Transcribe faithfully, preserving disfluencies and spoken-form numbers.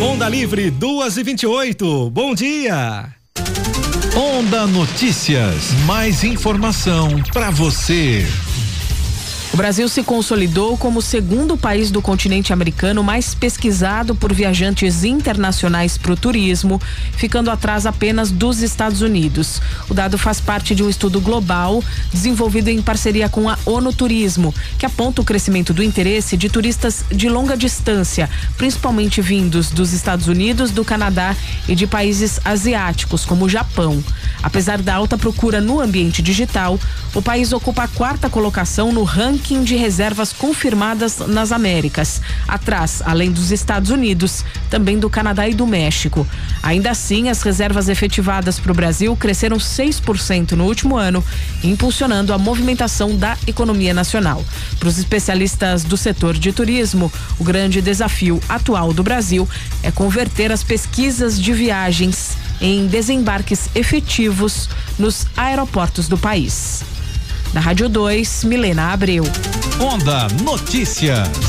Onda Livre duas e vinte e oito. Bom dia. Onda Notícias, mais informação para você. O Brasil se consolidou como o segundo país do continente americano mais pesquisado por viajantes internacionais para o turismo, ficando atrás apenas dos Estados Unidos. O dado faz parte de um estudo global desenvolvido em parceria com a ONU Turismo, que aponta o crescimento do interesse de turistas de longa distância, principalmente vindos dos Estados Unidos, do Canadá e de países asiáticos, como o Japão. Apesar da alta procura no ambiente digital, o país ocupa a quarta colocação no ranking de reservas confirmadas nas Américas, atrás, além dos Estados Unidos, também do Canadá e do México. Ainda assim, as reservas efetivadas para o Brasil cresceram seis por cento no último ano, impulsionando a movimentação da economia nacional. Para os especialistas do setor de turismo, o grande desafio atual do Brasil é converter as pesquisas de viagens em desembarques efetivos nos aeroportos do país. Da Rádio dois, Milena Abreu. Onda Notícias.